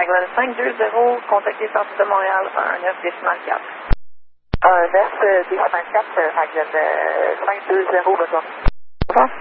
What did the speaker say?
Raglan 520, contactez Centre de Montréal, 19,4. 9,4, Raglan 520, bonsoir. Au revoir.